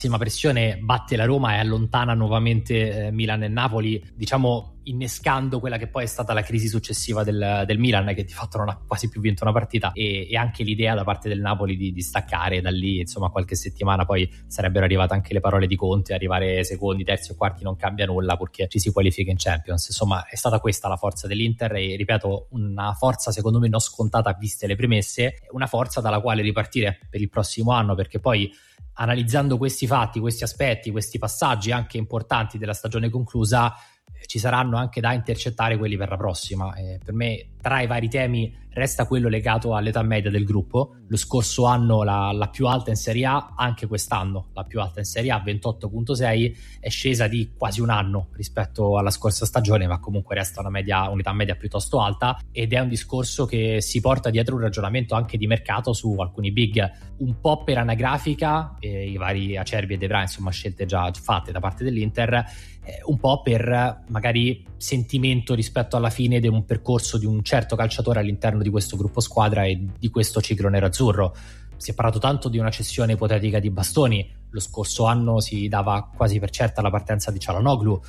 pressione batte la Roma e allontana nuovamente Milan e Napoli, diciamo innescando quella che poi è stata la crisi successiva del Milan, che di fatto non ha quasi più vinto una partita, e anche l'idea da parte del Napoli di staccare da lì. Insomma, qualche settimana poi sarebbero arrivate anche le parole di Conte: arrivare secondi, terzi o quarti non cambia nulla perché ci si qualifica in Champions. Insomma, è stata questa la forza dell'Inter, e ripeto, una forza secondo me non scontata viste le premesse, una forza dalla quale ripartire per il prossimo anno, perché poi analizzando questi fatti, questi aspetti, questi passaggi anche importanti della stagione conclusa, ci saranno anche da intercettare quelli per la prossima. Per me, tra i vari temi, resta quello legato all'età media del gruppo. Lo scorso anno la più alta in Serie A, anche quest'anno la più alta in Serie A, 28,6, è scesa di quasi un anno rispetto alla scorsa stagione, ma comunque resta un'età media piuttosto alta, ed è un discorso che si porta dietro un ragionamento anche di mercato su alcuni big, un po' per anagrafica, i vari Acerbi e De Vrij, insomma scelte già fatte da parte dell'Inter, un po' per magari sentimento rispetto alla fine di un percorso di un certo calciatore all'interno di questo gruppo squadra e di questo ciclo nerazzurro. Si è parlato tanto di una cessione ipotetica di Bastoni. Lo scorso anno si dava quasi per certa la partenza di Çalhanoğlu.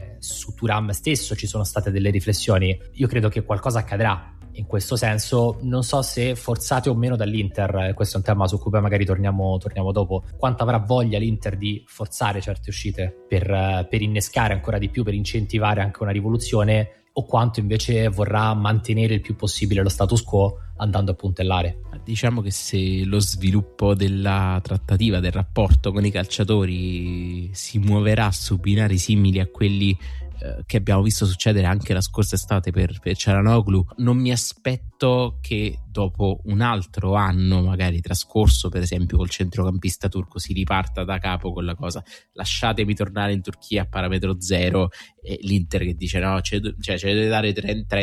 Su Thuram stesso ci sono state delle riflessioni. Io credo che qualcosa accadrà in questo senso, non so se forzate o meno dall'Inter. Questo è un tema su cui poi magari torniamo dopo. Quanto avrà voglia l'Inter di forzare certe uscite per innescare ancora di più, per incentivare anche una rivoluzione, o quanto invece vorrà mantenere il più possibile lo status quo andando a puntellare. Diciamo che se lo sviluppo della trattativa, del rapporto con i calciatori si muoverà su binari simili a quelli che abbiamo visto succedere anche la scorsa estate per Çalhanoğlu, non mi aspetto che dopo un altro anno magari trascorso per esempio col centrocampista turco si riparta da capo con la cosa lasciatemi tornare in Turchia a parametro zero, e l'Inter che dice no, ci deve dare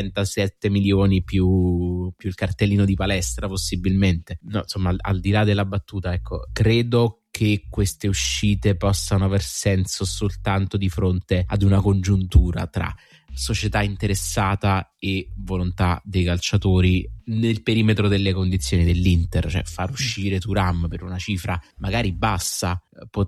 37 milioni più il cartellino di palestra possibilmente. No, insomma, al di là della battuta, ecco, credo che queste uscite possano aver senso soltanto di fronte ad una congiuntura tra società interessata e volontà dei calciatori nel perimetro delle condizioni dell'Inter, cioè far uscire Thuram per una cifra magari bassa,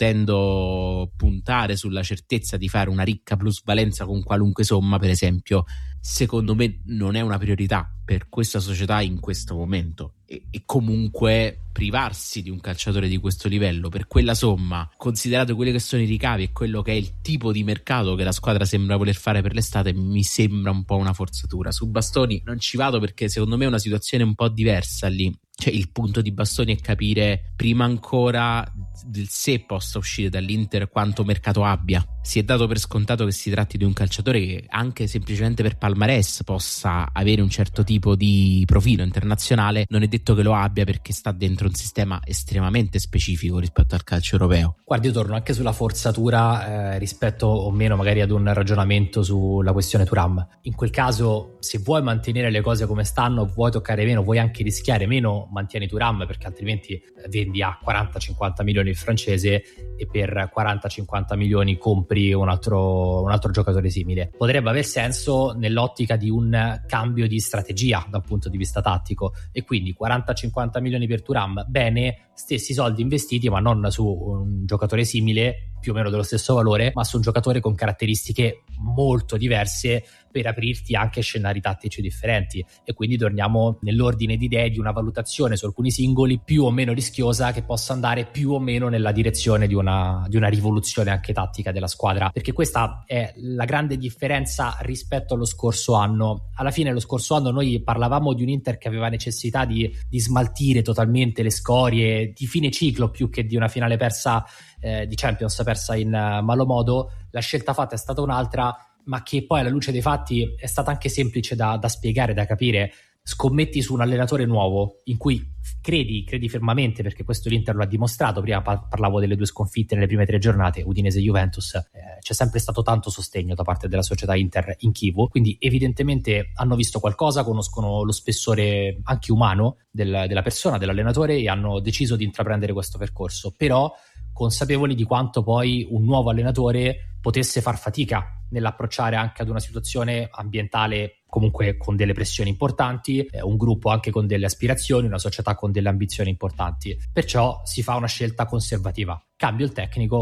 potendo puntare sulla certezza di fare una ricca plusvalenza con qualunque somma, per esempio, secondo me non è una priorità per questa società in questo momento, e comunque privarsi di un calciatore di questo livello per quella somma, considerato quelli che sono i ricavi e quello che è il tipo di mercato che la squadra sembra voler fare per l'estate, mi sembra un po' una forzatura. Su Bastoni non ci vado perché secondo me è una situazione un po' diversa lì. Cioè, il punto di Bastoni è capire prima ancora del se possa uscire dall'Inter quanto mercato abbia. Si è dato per scontato che si tratti di un calciatore che anche semplicemente per palmarès possa avere un certo tipo di profilo internazionale. Non è detto che lo abbia perché sta dentro un sistema estremamente specifico rispetto al calcio europeo. Guardi, io torno anche sulla forzatura rispetto o meno magari ad un ragionamento sulla questione Thuram. In quel caso, se vuoi mantenere le cose come stanno, vuoi toccare meno, vuoi anche rischiare meno, mantieni Thuram, perché altrimenti vendi a 40-50 milioni il francese e per 40-50 milioni compri un altro giocatore simile. Potrebbe aver senso nell'ottica di un cambio di strategia dal punto di vista tattico, e quindi 40-50 milioni per Thuram, bene, stessi soldi investiti ma non su un giocatore simile più o meno dello stesso valore, ma su un giocatore con caratteristiche molto diverse per aprirti anche scenari tattici differenti. E quindi torniamo nell'ordine di idee di una valutazione su alcuni singoli più o meno rischiosa, che possa andare più o meno nella direzione di una rivoluzione anche tattica della squadra, perché questa è la grande differenza rispetto allo scorso anno. Alla fine lo scorso anno noi parlavamo di un Inter che aveva necessità di smaltire totalmente le scorie di fine ciclo più che di una finale persa di Champions, persa in malo modo. La scelta fatta è stata un'altra, ma che poi alla luce dei fatti è stata anche semplice da spiegare, da capire. Scommetti su un allenatore nuovo in cui credi fermamente, perché questo l'Inter lo ha dimostrato. Prima parlavo delle 2 sconfitte nelle prime 3 giornate, Udinese e Juventus. C'è sempre stato tanto sostegno da parte della società Inter in Chievo, quindi evidentemente hanno visto qualcosa, conoscono lo spessore anche umano della persona, dell'allenatore, e hanno deciso di intraprendere questo percorso, però consapevoli di quanto poi un nuovo allenatore potesse far fatica nell'approcciare anche ad una situazione ambientale comunque con delle pressioni importanti, un gruppo anche con delle aspirazioni, una società con delle ambizioni importanti. Perciò si fa una scelta conservativa, cambio il tecnico,